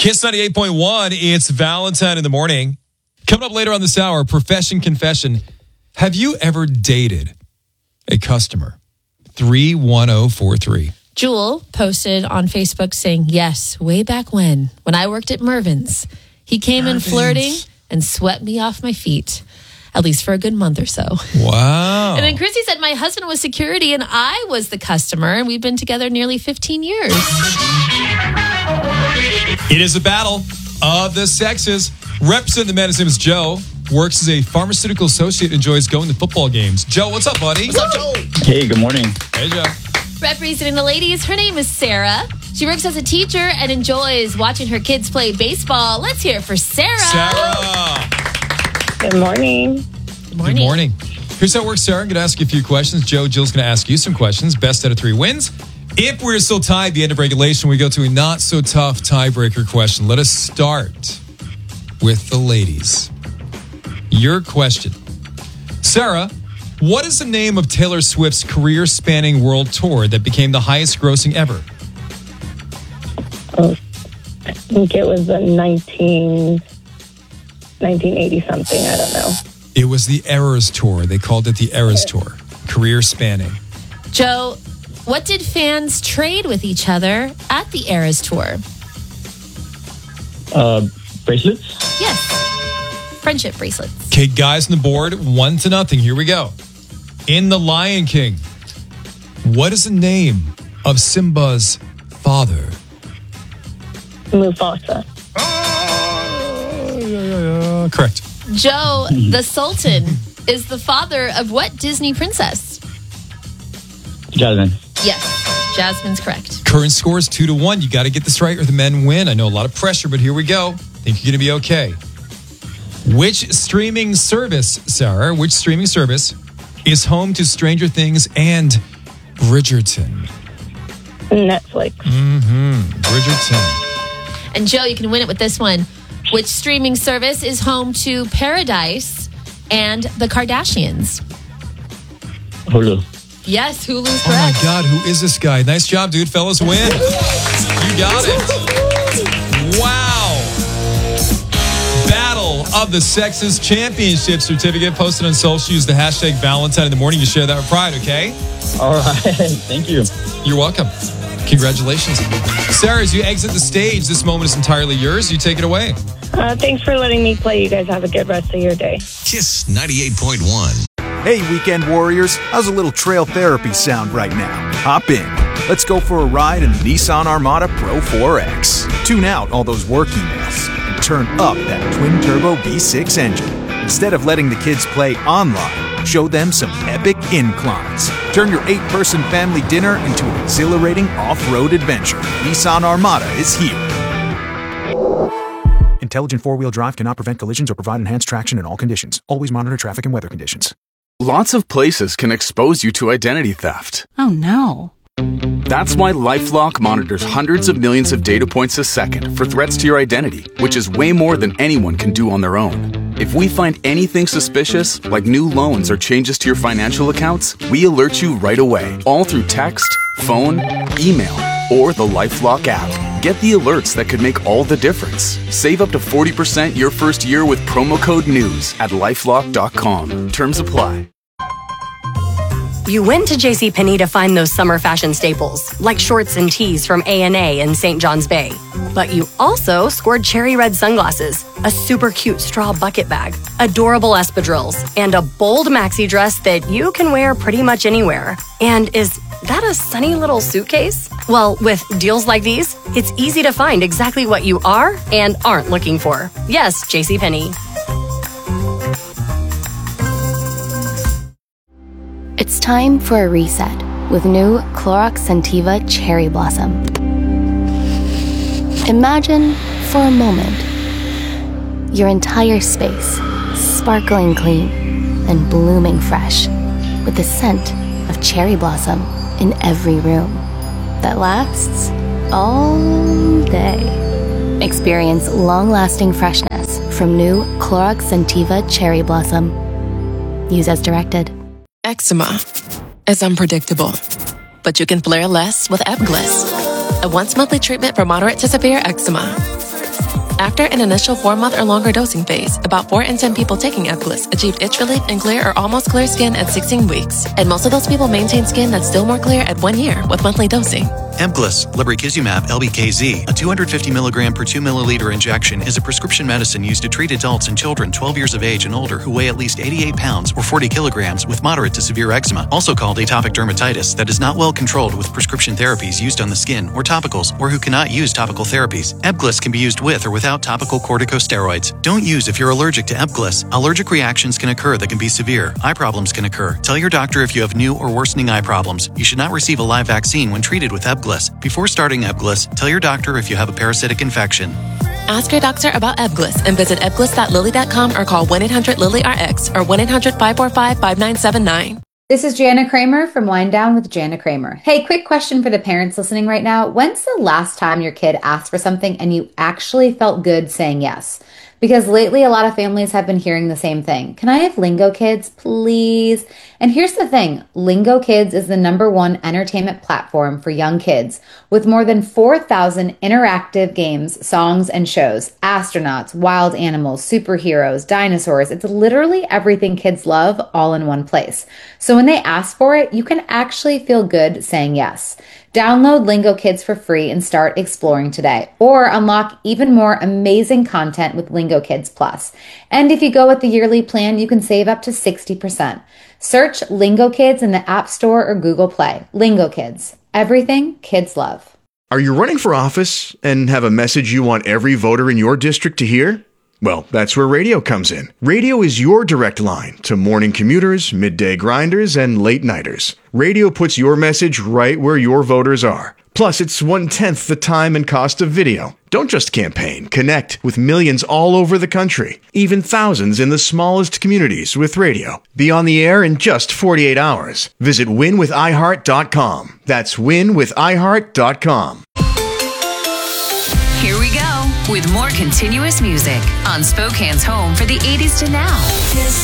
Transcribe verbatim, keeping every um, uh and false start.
Kiss ninety-eight point one, it's Valentine in the morning. Coming up later on this hour, Profession Confession. Have you ever dated a customer? three one zero four three. Jewel posted on Facebook saying, yes, way back when, when I worked at Mervin's. He came Mervin's. in flirting and swept me off my feet, at least for a good month or so. Wow. And then Chrissy said, my husband was security and I was the customer, and we've been together nearly fifteen years. It is a battle of the sexes. Representing the man, his name is Joe. Works as a pharmaceutical associate, enjoys going to football games. Joe, what's up, buddy? What's up, Joe? Hey, good morning. Hey, Joe. Representing the ladies, her name is Sarah. She works as a teacher and enjoys watching her kids play baseball. Let's hear it for Sarah. Sarah. Good morning. Good morning. Good morning. Here's how it works, Sarah. I'm going to ask you a few questions. Joe, Jill's going to ask you some questions. Best out of three wins. If we're still tied at the end of regulation, we go to a not-so-tough tiebreaker question. Let us start with the ladies. Your question. Sarah, what is the name of Taylor Swift's career-spanning world tour that became the highest-grossing ever? Oh, I think it was the nineteen, nineteen eighty something. I don't know. It was the Eras Tour. They called it the Eras Tour. Career-spanning. Joe, what did fans trade with each other at the Eras Tour? Uh, bracelets? Yes. Friendship bracelets. Okay, guys on the board, one to nothing. Here we go. In The Lion King, what is the name of Simba's father? Mufasa. Uh, correct. Joe, the Sultan is the father of what Disney princess? Jasmine. Yes, Jasmine's correct. Current score is two to one. You got to get this right or the men win. I know a lot of pressure, but here we go. Think you're going to be okay. Which streaming service, Sarah, which streaming service is home to Stranger Things and Bridgerton? Netflix. Mm-hmm. Bridgerton. And Joe, you can win it with this one. Which streaming service is home to Paradise and the Kardashians? Hulu. Yes, Hulu's correct. Oh my God, who is this guy? Nice job, dude. Fellas win. You got it. Wow. Battle of the Sexes Championship certificate posted on social. Use the hashtag Valentine in the morning. You share that with pride, okay? All right. Thank you. You're welcome. Congratulations. Sarah, as you exit the stage, this moment is entirely yours. You take it away. Uh, thanks for letting me play. You guys have a good rest of your day. Kiss ninety-eight point one. Hey, weekend warriors. How's a little trail therapy sound right now? Hop in. Let's go for a ride in the Nissan Armada Pro four X. Tune out all those work emails and turn up that twin-turbo V six engine. Instead of letting the kids play online, show them some epic inclines. Turn your eight-person family dinner into an exhilarating off-road adventure. Nissan Armada is here. Intelligent four-wheel drive cannot prevent collisions or provide enhanced traction in all conditions. Always monitor traffic and weather conditions. Lots of places can expose you to identity theft. Oh no. That's why LifeLock monitors hundreds of millions of data points a second for threats to your identity, which is way more than anyone can do on their own. If we find anything suspicious, like new loans or changes to your financial accounts, we alert you right away, all through text, phone, email, or the LifeLock app. Get the alerts that could make all the difference. Save up to forty percent your first year with promo code NEWS at lifelock dot com. Terms apply. You went to JCPenney to find those summer fashion staples, like shorts and tees from A and A in Saint John's Bay. But you also scored cherry red sunglasses, a super cute straw bucket bag, adorable espadrilles, and a bold maxi dress that you can wear pretty much anywhere. And is that a sunny little suitcase? Well, with deals like these, it's easy to find exactly what you are and aren't looking for. Yes, JCPenney. It's time for a reset with new Clorox Scentiva Cherry Blossom. Imagine, for a moment, your entire space sparkling clean and blooming fresh with the scent of cherry blossom in every room that lasts all day. Experience long-lasting freshness from new Clorox Scentiva Cherry Blossom. Use as directed. Eczema is unpredictable, but you can flare less with Ebglyss, a once-monthly treatment for moderate to severe eczema. After an initial four-month or longer dosing phase, about four in ten people taking Ebglyss achieved itch relief and clear or almost clear skin at sixteen weeks. And most of those people maintain skin that's still more clear at one year with monthly dosing. Ebglyss, lebrikizumab L B K Z, a two hundred fifty milligram per two milliliter injection, is a prescription medicine used to treat adults and children twelve years of age and older who weigh at least eighty-eight pounds or forty kilograms with moderate to severe eczema, also called atopic dermatitis, that is not well controlled with prescription therapies used on the skin or topicals, or who cannot use topical therapies. Ebglyss can be used with or without topical corticosteroids. Don't use if you're allergic to Ebglyss. Allergic reactions can occur that can be severe. Eye problems can occur. Tell your doctor if you have new or worsening eye problems. You should not receive a live vaccine when treated with Ebglyss. Before starting Ebglyss, tell your doctor if you have a parasitic infection. Ask your doctor about Ebglyss and visit ebglyss dot lilly dot com or call one eight hundred lilly R X or one eight hundred five four five five nine seven nine. This is Jana Kramer from Wind Down with Jana Kramer. Hey, quick question for the parents listening right now. When's the last time your kid asked for something and you actually felt good saying yes? Because lately a lot of families have been hearing the same thing. Can I have Lingo Kids, please? And here's the thing. Lingo Kids is the number one entertainment platform for young kids with more than four thousand interactive games, songs, and shows. Astronauts, wild animals, superheroes, dinosaurs. It's literally everything kids love all in one place. So when they ask for it, you can actually feel good saying yes. Download Lingo Kids for free and start exploring today. Or unlock even more amazing content with Lingo Kids Plus. And if you go with the yearly plan, you can save up to sixty percent. Search Lingo Kids in the App Store or Google Play. Lingo Kids. Everything kids love. Are you running for office and have a message you want every voter in your district to hear? Well, that's where radio comes in. Radio is your direct line to morning commuters, midday grinders, and late nighters. Radio puts your message right where your voters are. Plus, it's one-tenth the time and cost of video. Don't just campaign. Connect with millions all over the country, even thousands in the smallest communities with radio. Be on the air in just forty-eight hours. Visit win with i heart dot com. That's win with i heart dot com. Here we go with more continuous music on Spokane's home for the eighties to now. Kiss